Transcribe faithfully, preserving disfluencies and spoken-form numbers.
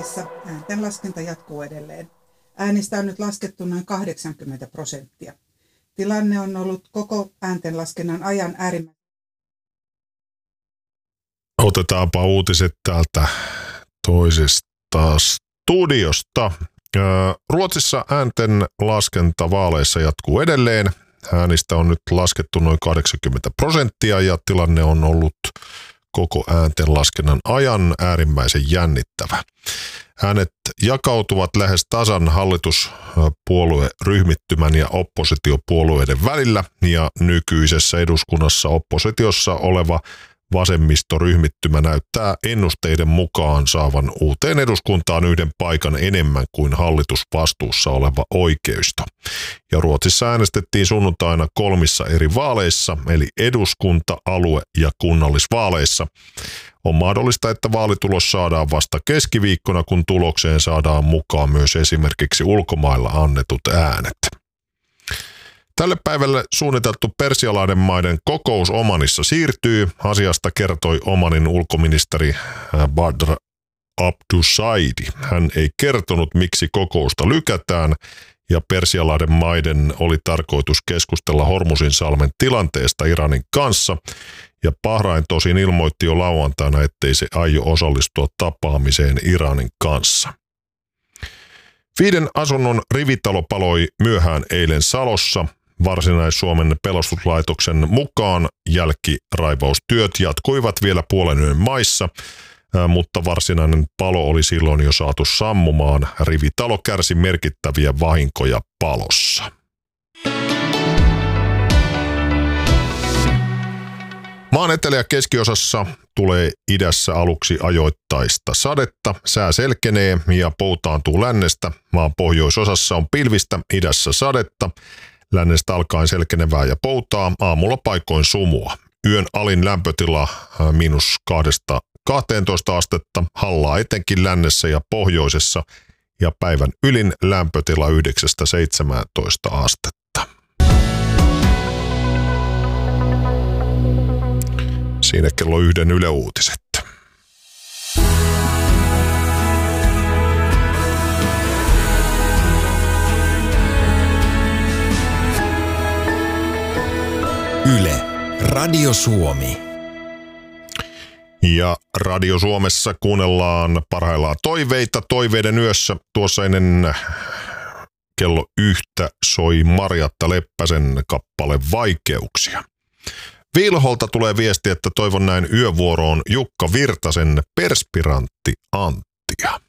vaaleissa ääntenlaskenta jatkuu edelleen. Äänistä on nyt laskettu noin kahdeksankymmentä prosenttia. Tilanne on ollut koko ääntenlaskennan ajan äärimmäisen. Otetaanpa uutiset täältä toisesta studiosta. Ruotsissa äänten laskenta vaaleissa jatkuu edelleen. Äänistä on nyt laskettu noin kahdeksankymmentä prosenttia ja tilanne on ollut koko ääntenlaskennan ajan äärimmäisen jännittävä. Äänet jakautuvat lähes tasan hallituspuolueryhmittymän ja oppositiopuolueiden välillä ja nykyisessä eduskunnassa oppositiossa oleva vasemmistoryhmittymä näyttää ennusteiden mukaan saavan uuteen eduskuntaan yhden paikan enemmän kuin hallitusvastuussa oleva oikeisto. Ja Ruotsissa äänestettiin sunnuntaina kolmissa eri vaaleissa, eli eduskunta-, alue- ja kunnallisvaaleissa. On mahdollista, että vaalitulos saadaan vasta keskiviikkona, kun tulokseen saadaan mukaan myös esimerkiksi ulkomailla annetut äänet. Tälle päivälle suunniteltu Persialaiden maiden kokous Omanissa siirtyy. Asiasta kertoi Omanin ulkoministeri Badr Abdusaidi. Hän ei kertonut, miksi kokousta lykätään, ja Persialaiden maiden oli tarkoitus keskustella Hormuzinsalmen tilanteesta Iranin kanssa, ja Bahrain tosin ilmoitti jo lauantaina, ettei se aio osallistua tapaamiseen Iranin kanssa. Viiden asunnon rivitalo paloi myöhään eilen Salossa. Varsinais-Suomen pelastuslaitoksen mukaan jälkiraivaustyöt jatkuivat vielä puolen yön maissa, mutta varsinainen palo oli silloin jo saatu sammumaan. Rivitalo kärsi merkittäviä vahinkoja palossa. Maan etelä- ja keskiosassa tulee idässä aluksi ajoittaista sadetta, sää selkenee ja poutaantuu lännestä. Maan pohjoisosassa on pilvistä, idässä sadetta. Lännestä alkaen selkenevää ja poutaa, aamulla paikoin sumua. Yön alin lämpötila miinus kahdesta kahteentoista astetta, hallaa etenkin lännessä ja pohjoisessa, ja päivän ylin lämpötila yhdeksästä seitsemääntoista astetta. Siinä kello yhden Yle Uutiset. Yle, Radio Suomi. Ja Radio Suomessa kuunnellaan parhaillaan toiveita toiveiden yössä. Tuossa ennen kello yhtä soi Marjatta Leppäsen kappale Vaikeuksia. Vilholta tulee viesti, että toivon näin yövuoroon Jukka Virtasen Perspirantti Anttia.